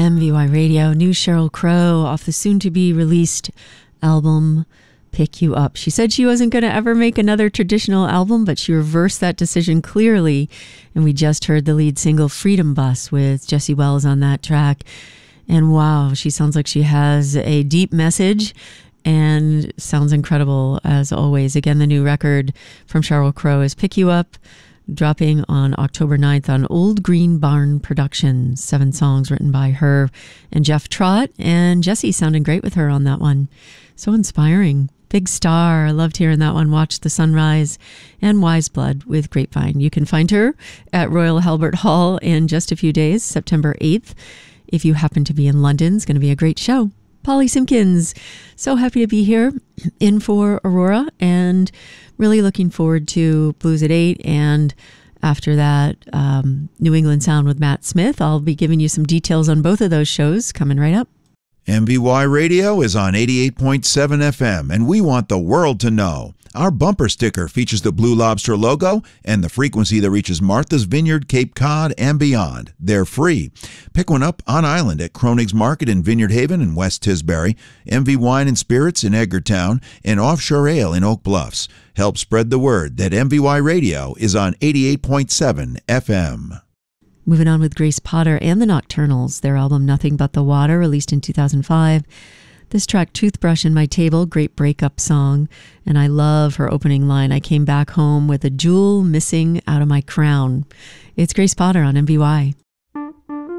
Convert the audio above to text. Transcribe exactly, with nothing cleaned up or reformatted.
M V Y Radio, new Sheryl Crow off the soon-to-be released album, Pick You Up. She said she wasn't going to ever make another traditional album, but she reversed that decision clearly, and we just heard the lead single, Freedom Bus, with Jesse Wells on that track. And wow, she sounds like she has a deep message and sounds incredible as always. Again, the new record from Sheryl Crow is Pick You Up, dropping on October ninth on Old Green Barn Productions. Seven songs written by her and Jeff Trott, and Jesse sounding great with her on that one. So inspiring. Big star. I loved hearing that one. Watch the Sunrise and Wise Blood with Grapevine. You can find her at Royal Albert Hall in just a few days, September eighth. If you happen to be in London, it's going to be a great show. Polly Simpkins, so happy to be here in for Aurora, and really looking forward to Blues at eight, and after that, um, New England Sound with Matt Smith. I'll be giving you some details on both of those shows coming right up. M V Y Radio is on eighty-eight point seven F M, and we want the world to know. Our bumper sticker features the Blue Lobster logo and the frequency that reaches Martha's Vineyard, Cape Cod, and beyond. They're free. Pick one up on island at Kronig's Market in Vineyard Haven and West Tisbury, M V Wine and Spirits in Edgartown, and Offshore Ale in Oak Bluffs. Help spread the word that M V Y Radio is on eighty-eight point seven F M. Moving on with Grace Potter and the Nocturnals, their album Nothing But the Water, released in two thousand five. This track, Toothbrush in My Table, great breakup song. And I love her opening line, I came back home with a jewel missing out of my crown. It's Grace Potter on M V Y.